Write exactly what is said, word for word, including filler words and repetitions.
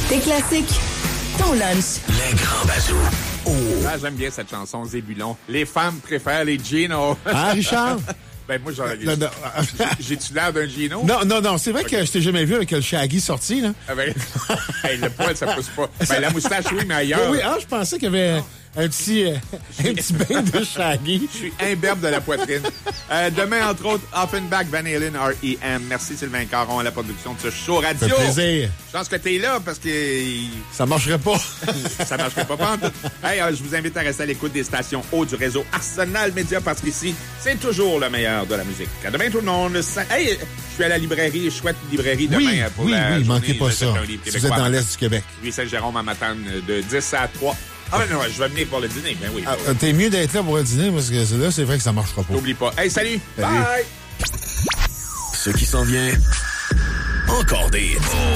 Tes classiques, ton lunch. Les grands bazous. Oh. Ah, j'aime bien cette chanson, Zébulon. Les femmes préfèrent les Gino. Hein, Richard? Ben, moi, j'aurais... Non, non. J'ai-tu l'air d'un Gino? Non, non, non. C'est vrai okay. que je t'ai jamais vu avec le Shaggy sorti, là. Ah ben, hey, le poil, ça pousse pas. Ben, la moustache, oui, mais ailleurs. Oui, oui. Ah, je pensais qu'il y avait un petit, euh, un petit bain de Shaggy. Je suis imberbe de la poitrine. Euh, demain, entre autres, Offenbach, Van Halen, R E M. Merci, Sylvain Caron, à la production de ce show radio. Ça fait plaisir. Je pense que t'es là parce que... Ça marcherait pas. Ça marcherait pas, pas en tout. Hey, euh, je vous invite à rester à l'écoute des stations haut du réseau Arsenal Média parce qu'ici, c'est toujours le meilleur de la musique. À demain, tout le monde. Hey, je suis à la librairie, chouette librairie demain oui, pour oui, la oui, journée. Manquez pas ça. Si vous êtes dans l'Est du Québec. Rue Saint-Jérôme à Matane de dix à trois. Ah, ben non, je vais venir pour le dîner. Ben oui. Ah, t'es mieux d'être là pour le dîner parce que là, c'est vrai que ça marchera pas. N'oublie pas. Hey, salut! salut. Bye! Ce qui s'en vient, encore des...